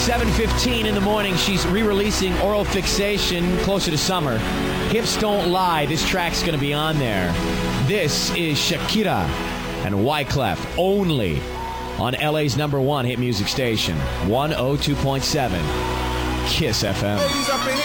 7:15 in the morning. She's re-releasing Oral Fixation closer to summer. Hips Don't Lie. This track's going to be on there. This is Shakira and Wyclef only on LA's #1 hit music station, 102.7 Kiss FM.